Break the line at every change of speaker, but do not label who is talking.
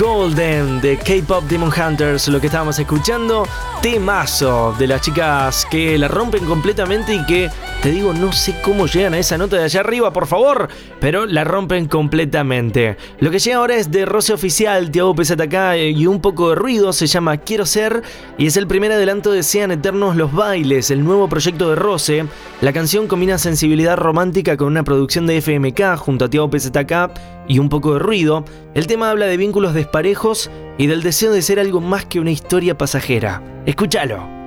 Golden de K-Pop Demon Hunters, lo que estábamos escuchando. Temazo de las chicas que la rompen completamente y que, te digo, no sé cómo llegan a esa nota de allá arriba, por favor, pero la rompen completamente. Lo que llega ahora es de Rose Oficial, Tiago PZK y un poco de ruido, se llama Quiero Ser y es el primer adelanto de Sean Eternos los Bailes, el nuevo proyecto de Rose. La canción combina sensibilidad romántica con una producción de FMK junto a Tiago PZK y un poco de ruido. El tema habla de vínculos desparejos y del deseo de ser algo más que una historia pasajera. Escúchalo.